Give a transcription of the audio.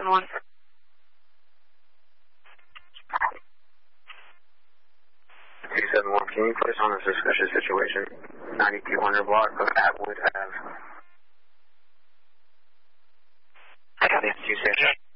271. 271, can you put us on a suspicious situation? 9200 block of Atwood Ave. I got it. 271.